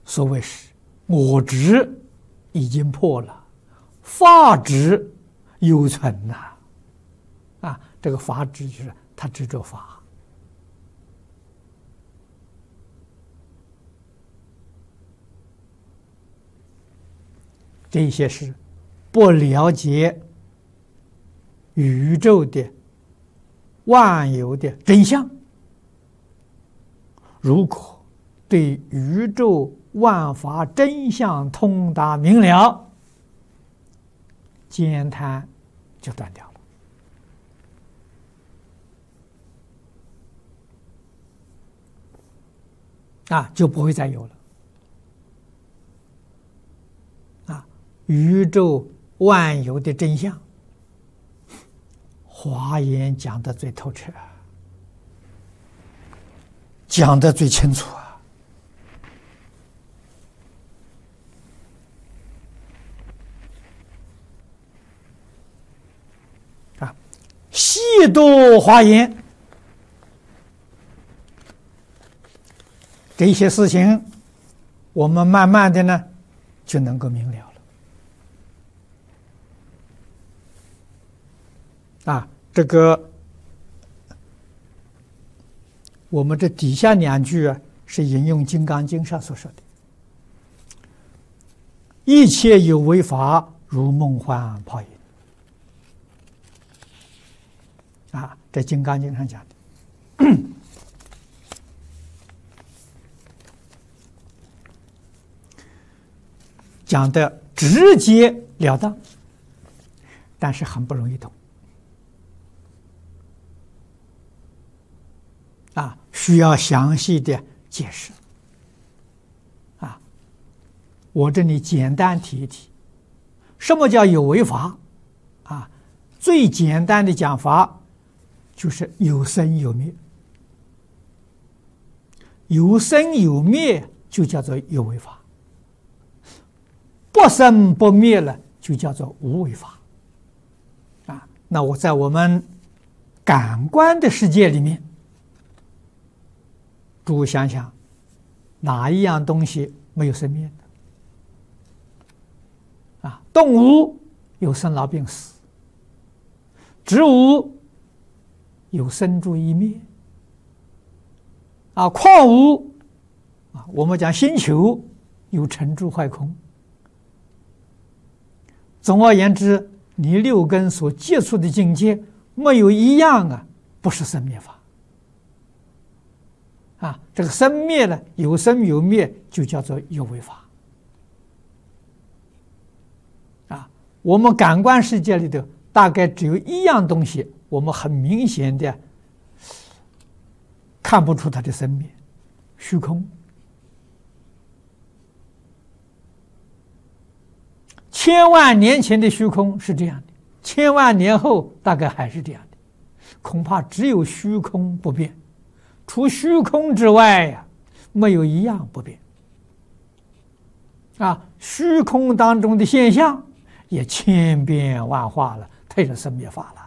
所谓是我执已经破了，法执犹存呐。这个法执就是他执着法。这些是不了解宇宙的万有的真相。如果对宇宙万法真相通达明了，慳贪就断掉了，就不会再有了。宇宙万有的真相，华严讲得最透彻，讲得最清楚细读华严，这些事情我们慢慢的呢就能够明了了。这个我们这底下两句是引用《金刚经》上所说的：“一切有为法，如梦幻泡影。”这《金刚经》上讲的，讲的直截了当，但是很不容易懂。需要详细的解释。我这里简单提一提，什么叫有为法？最简单的讲法就是有生有灭，有生有灭就叫做有为法，不生不灭了就叫做无为法。那我在我们感官的世界里面，诸位想想，哪一样东西没有生灭的？动物有生老病死，植物有生住异灭，矿物我们讲星球有成住坏空。总而言之，你六根所接触的境界，没有一样不是生灭法。这个生灭呢，有生有灭，就叫做有为法。我们感官世界里头，大概只有一样东西，我们很明显的看不出它的生灭，虚空。千万年前的虚空是这样的，千万年后大概还是这样的，恐怕只有虚空不变。除虚空之外没有一样不变。虚空当中的现象也千变万化了，它也是生灭法了。